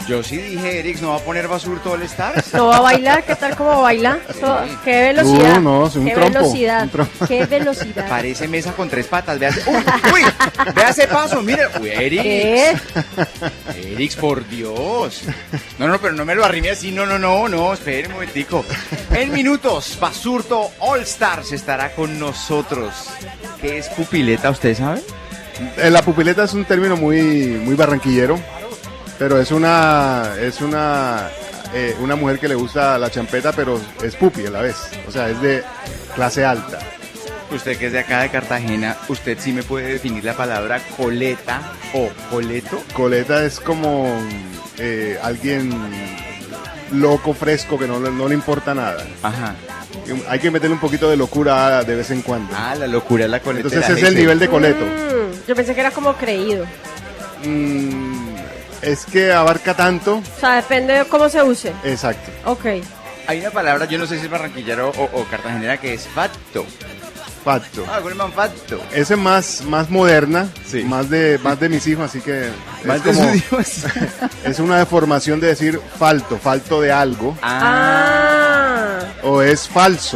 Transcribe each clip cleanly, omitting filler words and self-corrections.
Yo sí dije, Erix, ¿no va a poner Basurto All Stars? ¿No va a bailar? ¿Qué tal como baila? Sí. ¡Qué velocidad! No, es un ¡Qué trompo, velocidad! un trompo. ¡Qué velocidad! Parece mesa con 3 patas. Vea, uy, vea ese paso, mire. Uy, Erix. ¿Qué? Erix, por Dios. No, pero no me lo arrime así. No, espere un momentico. En minutos, Basurto All Stars estará con nosotros. ¿Qué es pupileta, usted sabe? La pupileta es un término muy barranquillero, pero es una mujer que le gusta la champeta, pero es pupi a la vez, o sea, es de clase alta. Usted que es de acá de Cartagena, ¿usted sí me puede definir la palabra coleta o coleto? Coleta es como alguien loco, fresco, que no le importa nada. Ajá. Hay que meterle un poquito de locura de vez en cuando. Ah, la locura es la coleta. Entonces es el nivel de coleto. Yo pensé que era como creído. Es que abarca tanto. O sea, depende de cómo se use. Exacto. Ok. Hay una palabra, yo no sé si es barranquillero o cartagenera, que es facto. Facto. Ah, ¿cuál es facto? Esa es más moderna, Sí. más de mis hijos, así que Más es de como, sus hijos. es una deformación de decir falto de algo, o es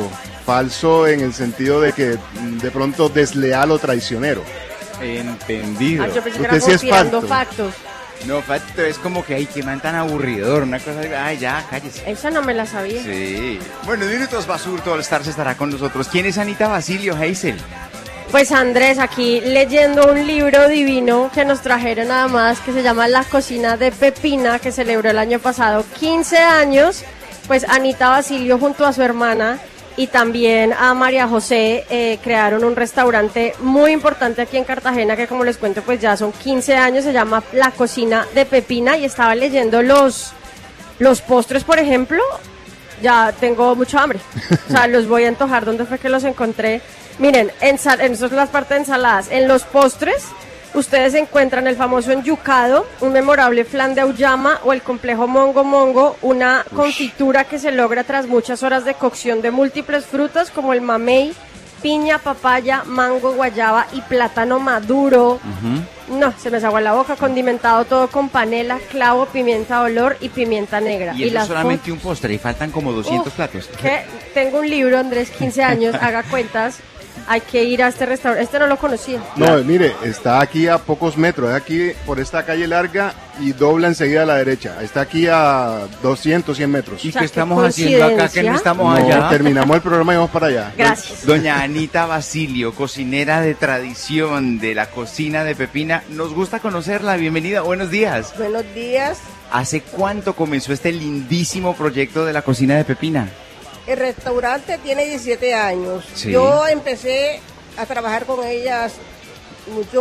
falso en el sentido de que de pronto desleal o traicionero. Entendido. Yo pensé que Usted era sí como es tirando facto. factos. No, facto es como que, ay, qué man tan aburridor, una cosa de, ay, ya, cállese. Esa no me la sabía. Sí. Bueno, en minutos Basurto All Stars estará con nosotros. ¿Quién es Anita Basilio, Hazel? Pues Andrés, aquí leyendo un libro divino que nos trajeron nada más, que se llama La cocina de Pepina, que celebró el año pasado 15 años. Pues Anita Basilio junto a su hermana y también a María José crearon un restaurante muy importante aquí en Cartagena, que como les cuento pues ya son 15 años, se llama La Cocina de Pepina, y estaba leyendo los postres, por ejemplo. Ya tengo mucho hambre, o sea, los voy a antojar. ¿Dónde fue que los encontré? Miren, eso es la parte de ensaladas. En los postres ustedes encuentran el famoso enyucado, un memorable flan de auyama, o el complejo mongo mongo, una confitura que se logra tras muchas horas de cocción de múltiples frutas como el mamey, piña, papaya, mango, guayaba y plátano maduro. No, se me desagua la boca, condimentado todo con panela, clavo, pimienta de olor y pimienta negra. Y eso es solamente fotos- un postre y faltan como 200 platos. que tengo un libro, Andrés, 15 años, haga cuentas. Hay que ir a este restaurante. Este no lo conocía. No, mire, está aquí a pocos metros, es aquí por esta calle larga y dobla enseguida a la derecha. Está aquí a 200, 100 metros. ¿Y O sea, qué qué estamos haciendo acá que no coincidencia. estamos No, allá? terminamos el programa y vamos para allá. Gracias. Doña Anita Basilio, cocinera de tradición de la cocina de Pepina. Nos gusta conocerla. Bienvenida. Buenos días. Buenos días. ¿Hace cuánto comenzó este lindísimo proyecto de la cocina de Pepina? El restaurante tiene 17 años. Sí. Yo empecé a trabajar con ellas mucho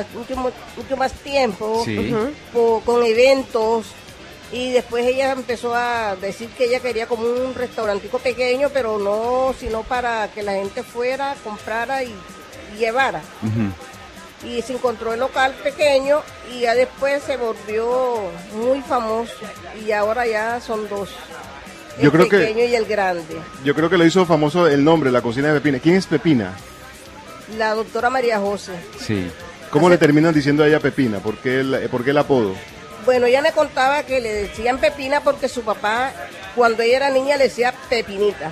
más tiempo, Sí. con eventos, y después ella empezó a decir que ella quería como un restaurantico pequeño, pero no, sino para que la gente fuera, comprara y llevara. Y se encontró el local pequeño y ya después se volvió muy famoso, y ahora ya son dos. Yo El creo que- pequeño y el grande. Yo creo que lo hizo famoso el nombre, la cocina de Pepina. ¿Quién es Pepina? La doctora María José. Sí. ¿Cómo le terminan diciendo a ella Pepina? ¿Por qué el apodo? Bueno, ella me contaba que le decían Pepina porque su papá, cuando ella era niña, le decía Pepinita.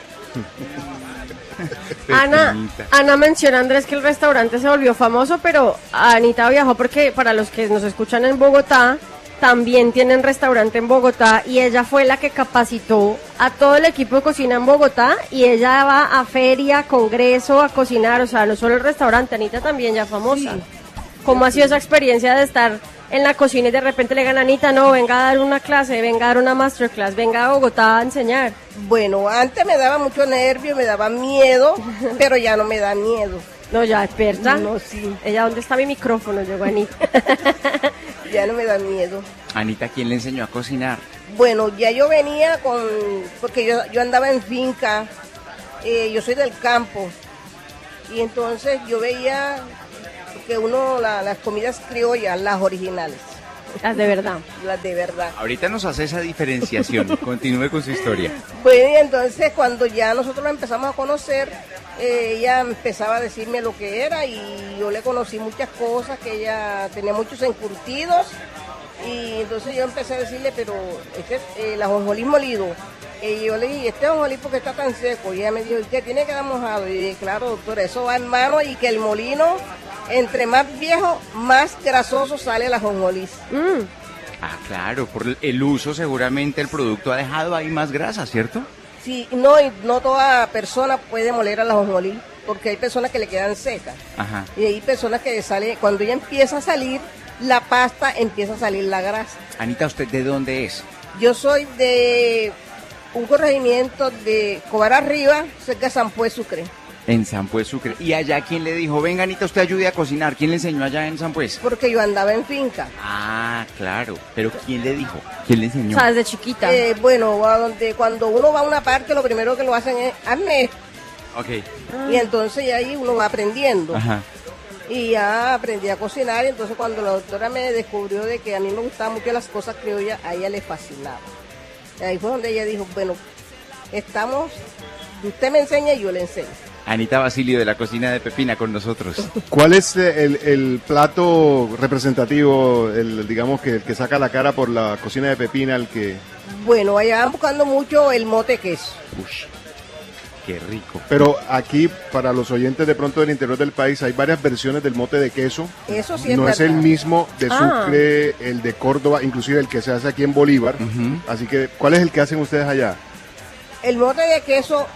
Ana menciona, Andrés, que el restaurante se volvió famoso, pero Anita viajó porque, para los que nos escuchan en Bogotá, también tienen restaurante en Bogotá, y ella fue la que capacitó a todo el equipo de cocina en Bogotá, y ella va a feria, congreso, a cocinar, o sea, no solo el restaurante, Anita también ya famosa. Sí. ¿Cómo ha sido esa experiencia de estar en la cocina y de repente le digan a Anita, no, venga a dar una clase, venga a dar una masterclass, venga a Bogotá a enseñar? Bueno, antes me daba mucho nervio, me daba miedo, pero ya no me da miedo. No, ya experta. No, sí, Ella, ¿dónde está mi micrófono? Llegó Anita. ya no me da miedo. Anita, ¿quién le enseñó a cocinar? Bueno, ya yo venía porque yo andaba en finca, yo soy del campo, y entonces yo veía que las comidas criollas, las originales, Las de verdad. las de verdad. Ahorita nos hace esa diferenciación. Continúe con su historia. Bueno, y entonces cuando ya nosotros la empezamos a conocer, ella empezaba a decirme lo que era, y yo le conocí muchas cosas, que ella tenía muchos encurtidos, Y entonces yo empecé a decirle, pero el ajonjolí molido. Y yo le dije, este ajonjolí porque está tan seco. Y ella me dijo, ¿y qué tiene que dar mojado? Y dije, claro, doctora, eso va en mano y que el molino, entre más viejo, más grasoso sale el ajonjolí. Ah, claro, por el uso seguramente el producto ha dejado ahí más grasa, ¿cierto? Sí, no, y no toda persona puede moler al ajonjolí, porque hay personas que le quedan secas. Ajá. Y hay personas que sale, cuando ella empieza a salir, la pasta empieza a salir la grasa. Anita, ¿usted de dónde es? Yo soy de un corregimiento de Cobar Arriba, cerca de San Pues Sucre. En San Pues Sucre. ¿Y allá quién le dijo, venga Anita, usted ayude a cocinar? ¿Quién le enseñó allá en San Pues? Porque yo andaba en finca. Ah, claro. ¿Pero quién le dijo? ¿Quién le enseñó? O sea, desde chiquita. Bueno, cuando uno va a una parte, lo primero que lo hacen es, hazme esto. Ok. Y entonces ahí uno va aprendiendo. Ajá. Y ya aprendí a cocinar, y entonces cuando la doctora me descubrió de que a mí me gustaban mucho las cosas criollas, a ella le fascinaba. Y ahí fue donde ella dijo, bueno, usted me enseña y yo le enseño. Anita Basilio de la cocina de Pepina con nosotros. ¿Cuál es el plato representativo, digamos que el que saca la cara por la cocina de Pepina, el que... Bueno, allá van buscando mucho el mote queso. Ush, qué rico. Pero aquí, para los oyentes de pronto del interior del país, hay varias versiones del mote de queso. Eso sí es No verdad. es el mismo de Sucre, el de Córdoba, inclusive el que se hace aquí en Bolívar. Así que, ¿cuál es el que hacen ustedes allá? El mote de queso,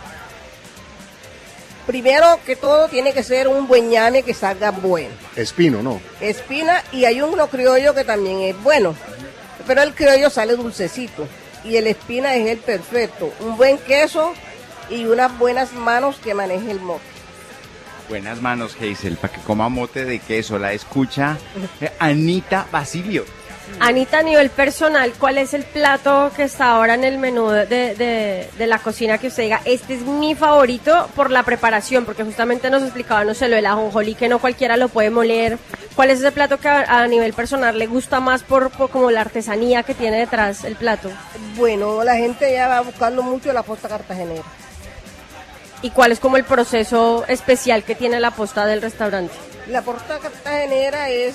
primero que todo, tiene que ser un buen ñame que salga bueno. Espino, ¿no? Espina, y hay uno criollo que también es bueno, pero el criollo sale dulcecito y el espina es el perfecto. Un buen queso y unas buenas manos que maneje el mote. Buenas manos, Hazel, para que coma mote de queso. La escucha Anita Basilio. Anita, a nivel personal, ¿cuál es el plato que está ahora en el menú de la cocina que usted diga, este es mi favorito por la preparación? Porque justamente nos explicaba, no sé, lo del ajonjolí, que no cualquiera lo puede moler. ¿Cuál es ese plato que a nivel personal le gusta más por como la artesanía que tiene detrás el plato? Bueno, la gente ya va buscando mucho la posta cartagenera. ¿Y cuál es como el proceso especial que tiene la posta del restaurante? La posta cartagenera es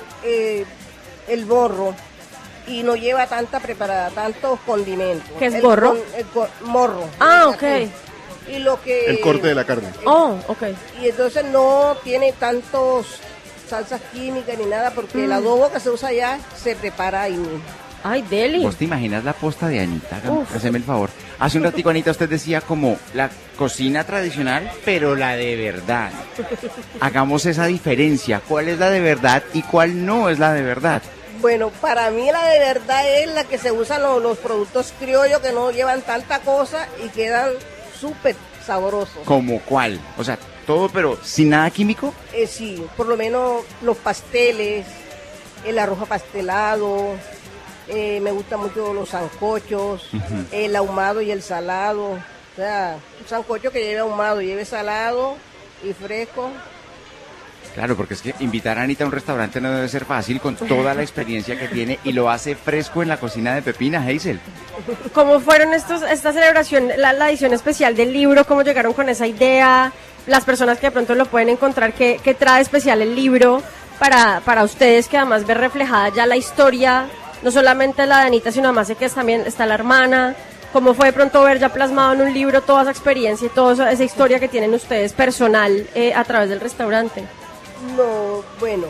el borro y no lleva tantos condimentos. ¿Qué es borro? Morro. Ah, ok. Y lo que El corte de la carne. Oh, ok. Y entonces no tiene tantos salsas químicas ni nada, porque el adobo que se usa allá se prepara ahí mismo. Ay, deli. ¿Vos te imaginas la posta de Anita? Uf. Haceme el favor. Hace un ratico, Anita, usted decía como la cocina tradicional, pero la de verdad. Hagamos esa diferencia. ¿Cuál es la de verdad y cuál no es la de verdad? Bueno, para mí la de verdad es la que se usan los productos criollos que no llevan tanta cosa y quedan súper sabrosos. ¿Como cuál? O sea, todo pero sin nada químico. Sí, por lo menos los pasteles, el arroz pastelado, me gustan mucho los sancochos, el ahumado y el salado. O sea, un sancocho que lleve ahumado, lleve salado y fresco. Claro, porque es que invitar a Anita a un restaurante no debe ser fácil con toda la experiencia que tiene y lo hace fresco en la cocina de Pepina, Hazel. ¿Cómo fueron esta celebración, la edición especial del libro? ¿Cómo llegaron con esa idea? Las personas que de pronto lo pueden encontrar, ¿qué trae especial el libro para ustedes, que además ve reflejada ya la historia, no solamente la de Anita, sino además sé que también está la hermana? ¿Cómo fue de pronto ver ya plasmado en un libro toda esa experiencia y toda esa historia que tienen ustedes personal a través del restaurante? No, bueno,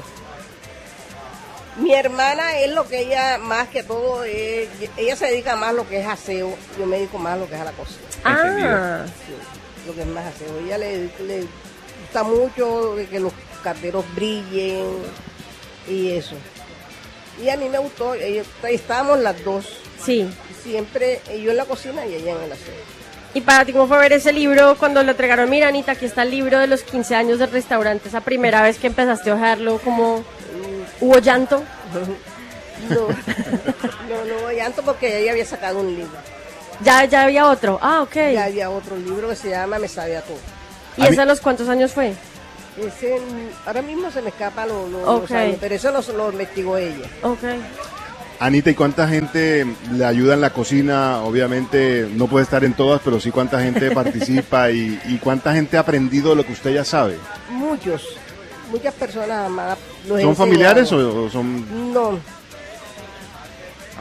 mi hermana es lo que ella más que todo, ella se dedica más a lo que es aseo, yo me dedico más a lo que es a la cocina. Ah, Sí, lo que es más aseo. Ella le gusta mucho de que los carteros brillen y eso. Y a mí me gustó, estábamos las dos, sí. siempre yo en la cocina y ella en el aseo. ¿Y para ti cómo fue ver ese libro cuando lo entregaron? Mira, Anita, aquí está el libro de los 15 años del restaurante. Esa primera vez que empezaste a ojearlo, ¿cómo hubo llanto? No, llanto porque ella había sacado un libro. Ya había otro. Ah, ok. Ya había otro libro que se llama Me Sabe a Todo. ¿Y ese a los cuántos años fue? Ese, ahora mismo se me escapa los Okay. años, pero eso lo investigó ella. Ok. Anita, ¿y cuánta gente le ayuda en la cocina? Obviamente no puede estar en todas, pero sí cuánta gente participa y cuánta gente ha aprendido lo que usted ya sabe. Muchas personas amadas. ¿Son familiares o son...? No,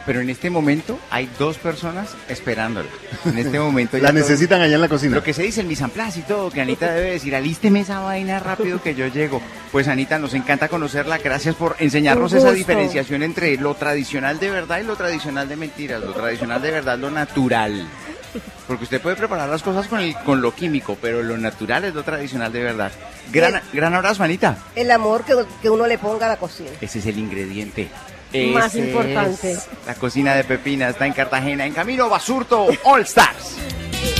Pero en este momento hay 2 personas esperándola. En este momento la necesitan allá en la cocina. Lo que se dice el mise en place y todo, que Anita debe decir, alísteme esa vaina rápido que yo llego. Pues Anita, nos encanta conocerla. Gracias por enseñarnos esa diferenciación entre lo tradicional de verdad y lo tradicional de mentiras. Lo tradicional de verdad, lo natural. Porque usted puede preparar las cosas con lo químico, pero lo natural es lo tradicional de verdad. Gran abrazo, Anita. El amor que uno le ponga a la cocina. Ese es el ingrediente más importante. La cocina de Pepina está en Cartagena, en camino Basurto All Stars.